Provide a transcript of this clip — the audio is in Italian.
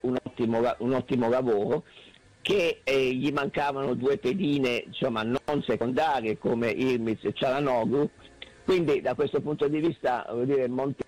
un ottimo lavoro, che gli mancavano due pedine, insomma, non secondarie come Ilmiz e Çalhanoğlu, quindi da questo punto di vista, voglio dire,